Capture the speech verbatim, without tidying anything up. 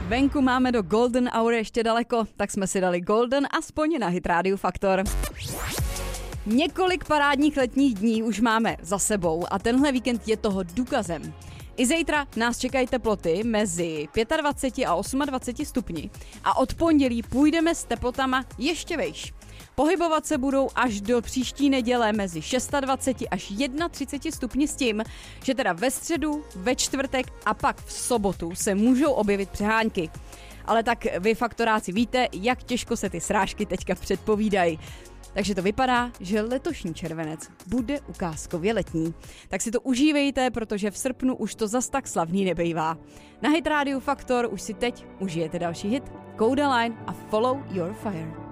Venku máme do Golden Hour ještě daleko, tak jsme si dali Golden aspoň na Hit Radio Faktor. Několik parádních letních dní už máme za sebou a tenhle víkend je toho důkazem. I zítra nás čekají teploty mezi dvacet pět a dvacet osm stupni a od pondělí půjdeme s teplotama ještě vejš. Pohybovat se budou až do příští neděle mezi dvacet šest až třicet jedna stupni s tím, že teda ve středu, ve čtvrtek a pak v sobotu se můžou objevit přehánky. Ale tak vy faktoráci víte, jak těžko se ty srážky teďka předpovídají. Takže to vypadá, že letošní červenec bude ukázkově letní. Tak si to užívejte, protože v srpnu už to zas tak slavný nebejvá. Na Hit Radio Faktor už si teď užijete další hit Codaline a Follow Your Fire.